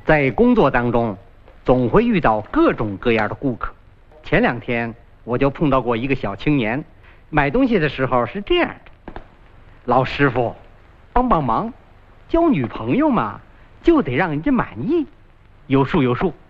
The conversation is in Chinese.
在工作当中，总会遇到各种各样的顾客。前2天我就碰到过一个小青年，买东西的时候是这样的：老师傅，帮忙，交女朋友嘛，就得让人家满意，有数有数。